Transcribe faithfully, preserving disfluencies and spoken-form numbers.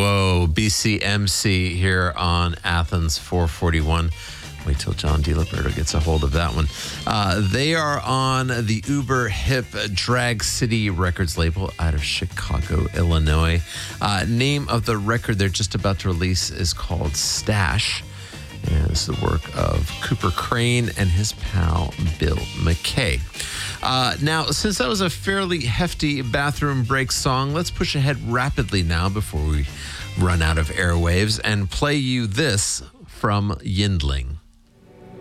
Whoa, B C M C here on Athens four forty-one. Wait till John DiLiberto gets a hold of that one. Uh, they are on the uber hip Drag City Records label out of Chicago, Illinois. Uh, name of the record they're just about to release is called Stash. And this is the work of Cooper Crane and his pal, Bill McKay. Uh, now, since that was a fairly hefty bathroom break song, let's push ahead rapidly now before we run out of airwaves and play you this from Yindling.